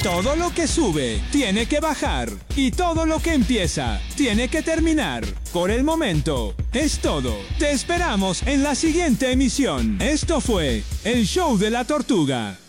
Todo lo que sube tiene que bajar y todo lo que empieza tiene que terminar. Por el momento, es todo. Te esperamos en la siguiente emisión. Esto fue El Show de la Tortuga.